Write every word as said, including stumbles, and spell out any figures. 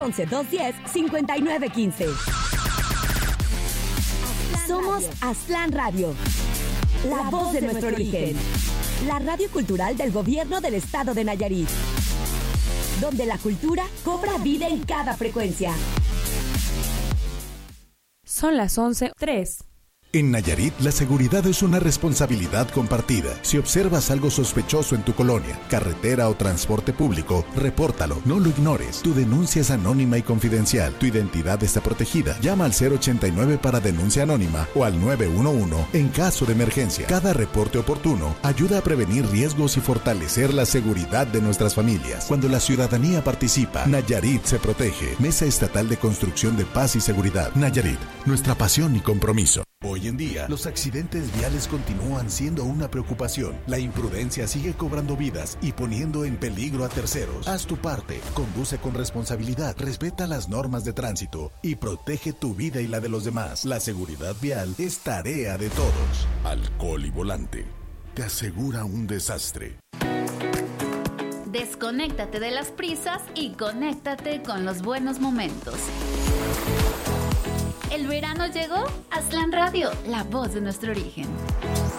once, dos diez, cincuenta y nueve quince. Somos Aztlán Radio, la voz de nuestro origen. La radio cultural del gobierno del estado de Nayarit, donde la cultura cobra vida en cada frecuencia. Son las once, tres. En Nayarit, la seguridad es una responsabilidad compartida. Si observas algo sospechoso en tu colonia, carretera o transporte público, repórtalo, no lo ignores. Tu denuncia es anónima y confidencial. Tu identidad está protegida. Llama al cero ochenta y nueve para denuncia anónima o al nueve uno uno en caso de emergencia. Cada reporte oportuno ayuda a prevenir riesgos y fortalecer la seguridad de nuestras familias. Cuando la ciudadanía participa, Nayarit se protege. Mesa Estatal de Construcción de Paz y Seguridad. Nayarit, nuestra pasión y compromiso. Hoy en día, los accidentes viales continúan siendo una preocupación. La imprudencia sigue cobrando vidas y poniendo en peligro a terceros. Haz tu parte, conduce con responsabilidad, respeta las normas de tránsito y protege tu vida y la de los demás. La seguridad vial es tarea de todos. Alcohol y volante te asegura un desastre. Desconéctate de las prisas y conéctate con los buenos momentos. ¿El verano llegó? Aztlán Radio, la voz de nuestro origen.